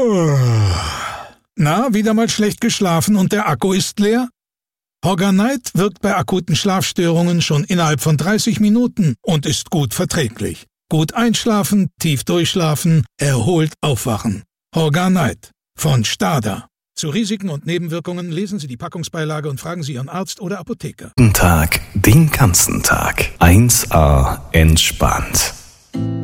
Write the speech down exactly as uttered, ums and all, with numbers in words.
Na, wieder mal schlecht geschlafen und der Akku ist leer? Horganite wirkt bei akuten Schlafstörungen schon innerhalb von dreißig Minuten und ist gut verträglich. Gut einschlafen, tief durchschlafen, erholt aufwachen. Horganite von Stada. Zu Risiken und Nebenwirkungen lesen Sie die Packungsbeilage und fragen Sie Ihren Arzt oder Apotheker. Guten Tag, den ganzen Tag. eins A entspannt.